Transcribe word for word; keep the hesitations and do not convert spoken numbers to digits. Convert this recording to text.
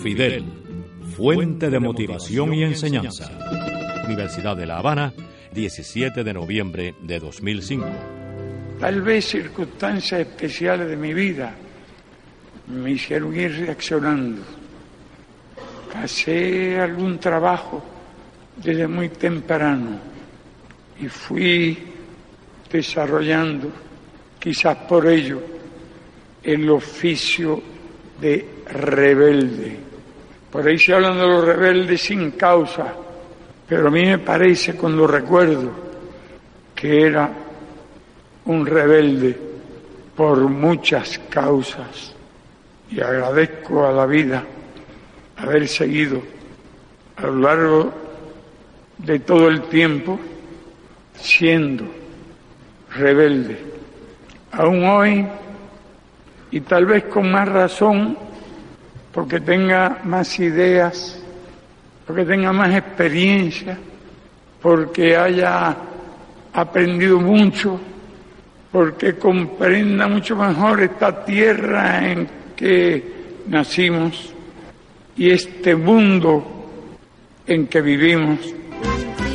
Fidel, fuente de motivación y enseñanza. Universidad de La Habana, diecisiete de noviembre de dos mil cinco. Tal vez circunstancias especiales de mi vida me hicieron ir reaccionando. Pasé algún trabajo desde muy temprano y fui desarrollando, quizás por ello, el oficio de rebelde. Por ahí se hablan de los rebeldes sin causa, pero a mí me parece, cuando recuerdo, que era un rebelde por muchas causas. Y agradezco a la vida haber seguido a lo largo de todo el tiempo siendo rebelde. Aún hoy, y tal vez con más razón, porque tenga más ideas, porque tenga más experiencia, porque haya aprendido mucho, porque comprenda mucho mejor esta tierra en que nacimos y este mundo en que vivimos.